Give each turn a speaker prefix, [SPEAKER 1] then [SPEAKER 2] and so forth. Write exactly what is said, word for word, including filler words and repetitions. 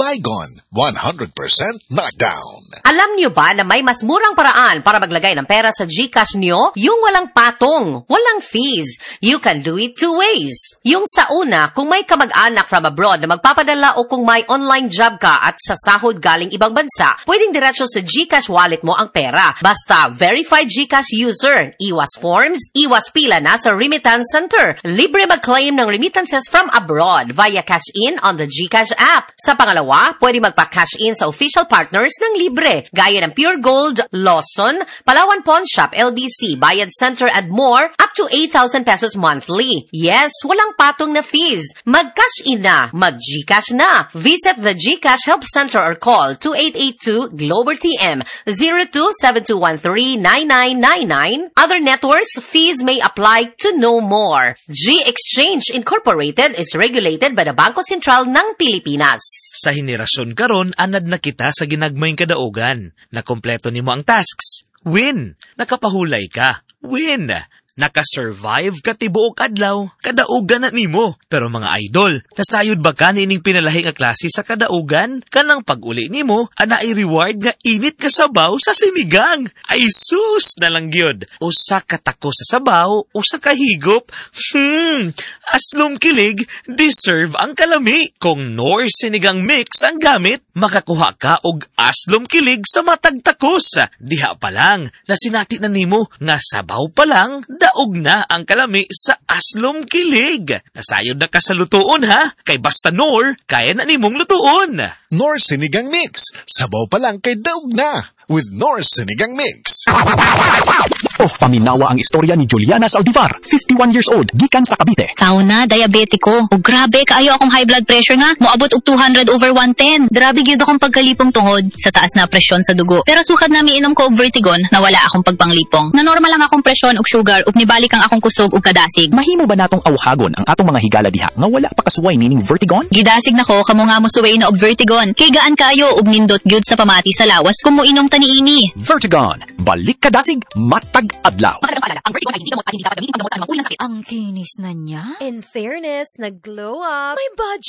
[SPEAKER 1] Saigon, one hundred percent knockdown.
[SPEAKER 2] Alam niyo ba na may mas murang paraan para maglagay ng pera sa GCash niyo? Yung walang patong, walang fees. You can do it two ways. Yung sa una, kung may kamag-anak from abroad na magpapadala o kung may online job ka at sa sahod galing ibang bansa, pwedeng diretso sa GCash wallet mo ang pera. Basta verified GCash user, iwas forms, iwas pila na sa remittance center. Libre mag-claim ng remittances from abroad via cash in on the GCash app. Sa pangalawa, pwede magpa-cash in sa official partners ng libre, gaya ng Pure Gold, Lawson, Palawan Pawn Shop, L B C, Bayad Center, and more, up to eight thousand pesos monthly. Yes, walang patong na fees. Mag-cash in na, mag-GCash na. Visit the GCash Help Center or call two eight eight two Glober T M zero two seven two one three nine nine nine nine. Other networks, fees may apply to know more. G-Exchange Incorporated is regulated by the Bangko Sentral ng Pilipinas.
[SPEAKER 3] Sa henerasyon karon, anad na kita sa ginagmayng kadaugan. Nakompleto nimo ang tasks. Win! Nakapahulay ka. Win! Nakasurvive ka tibuok adlaw, kadaugan na nimo. Pero mga idol, nasayod ba ka nining pinalahi nga klase sa kadaugan? Kanang pag-uli nimo, ana ay reward nga init ka sabaw sa sinigang. Ay sus na lang gyud. Usa ka tako sa sabaw, usa ka higop. Hmm, aslom kilig, deserve ang kalami. Kung Nor sinigang mix ang gamit, makakuha ka og aslom kilig sa matag takos. Diha pa lang, nasinati na nimo nga sabaw pa lang, daog na ang kalami sa aslom kilig. Nasayod na ka sa lutuon ha, kay basta Nor, kaya na nimong lutuon.
[SPEAKER 1] Nor Sinigang Mix, sabaw pa lang kay daog na. With Nor Sinigang Mix.
[SPEAKER 4] Oh, paminawa ang istorya ni Juliana Saldivar, fifty-one years old, gikan sa Cavite.
[SPEAKER 5] Kao na, diabetiko. O grabe, kaayo akong high blood pressure nga. Moabot og two hundred over one ten. Grabe gyud akong pagkalipong tungod sa taas na presyon sa dugo. Pero sukad na miinom ko og Vertigon, nawala akong pagpanglipong. Na normal lang akong presyon og sugar ug nibalik ang akong kusog ug kadasig.
[SPEAKER 4] Mahimo ba natong awhagon ang atong mga higala diha nga wala pa kasuway nining Vertigon?
[SPEAKER 5] Gidasig nako kamo nga mo suway na og Vertigon. Kay gaan kaayo ug nindot gyud sa pamati sa lawas kung moinom ta niini.
[SPEAKER 4] Vertigon, balik kadasig, matag adlaw.
[SPEAKER 5] Ang Vertigon ay hindi gamot at hindi dapat gamitin panggamot sa anumang uri ng sakit.
[SPEAKER 6] Ang kinis na niya.
[SPEAKER 7] In fairness, nag-glow up.
[SPEAKER 6] May budget